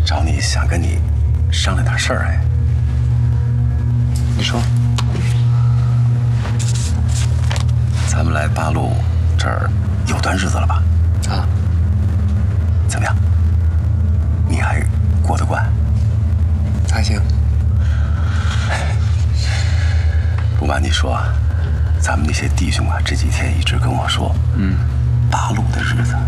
找你想跟你商量点事儿。哎， 你说， 咱们来八路这儿有段日子了吧？ 啊， 怎么样？你还过得惯？ 还行。 不瞒你说，咱们那些弟兄啊，这几天一直跟我说，八路的日子